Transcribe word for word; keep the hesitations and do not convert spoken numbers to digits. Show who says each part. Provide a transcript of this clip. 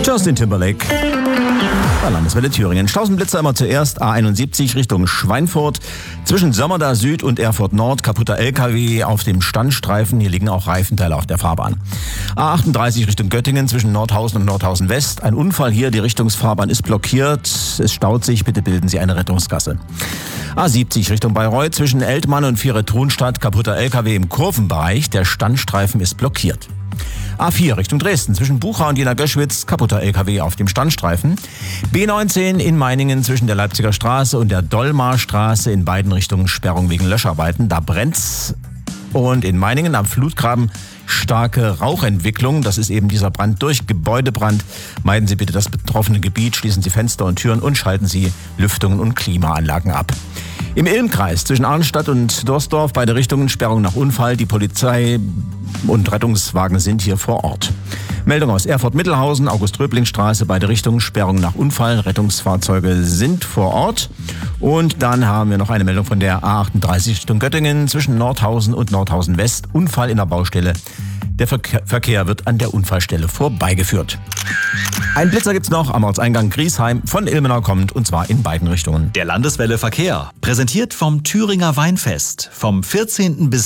Speaker 1: Justin Timberlake. Bei Landeswelle Thüringen. Stausenblitzer immer zuerst A einundsiebzig Richtung Schweinfurt. Zwischen Sömmerda Süd und Erfurt Nord kaputter L K W auf dem Standstreifen. Hier liegen auch Reifenteile auf der Fahrbahn. A achtunddreißig Richtung Göttingen zwischen Nordhausen und Nordhausen West. Ein Unfall hier, die Richtungsfahrbahn ist blockiert. Es staut sich, bitte bilden Sie eine Rettungsgasse. A siebzig Richtung Bayreuth zwischen Eltmann und Viere-Thunstadt. Kaputter L K W im Kurvenbereich. Der Standstreifen ist blockiert. A vier Richtung Dresden zwischen Bucha und Jena Göschwitz, kaputter L K W auf dem Standstreifen. B neunzehn in Meiningen zwischen der Leipziger Straße und der Dolmarstraße, in beiden Richtungen Sperrung wegen Löscharbeiten. Da brennt's. Und in Meiningen am Flutgraben starke Rauchentwicklung. Das ist eben dieser Brand durch Gebäudebrand. Meiden Sie bitte das betroffene Gebiet, schließen Sie Fenster und Türen und schalten Sie Lüftungen und Klimaanlagen ab. Im Ilmkreis zwischen Arnstadt und Dorsdorf, beide Richtungen Sperrung nach Unfall. Die Polizei und Rettungswagen sind hier vor Ort. Meldung aus Erfurt-Mittelhausen, August-Röbling-Straße, beide Richtungen Sperrung nach Unfall. Rettungsfahrzeuge sind vor Ort. Und dann haben wir noch eine Meldung von der A achtunddreißig Richtung Göttingen zwischen Nordhausen und Nordhausen West. Unfall in der Baustelle. Der Verkehr wird an der Unfallstelle vorbeigeführt. Ein Blitzer gibt's noch am Ortseingang Griesheim, von Ilmenau kommt, und zwar in beiden Richtungen.
Speaker 2: Der Landeswelle Verkehr, präsentiert vom Thüringer Weinfest, vom vierzehnten bis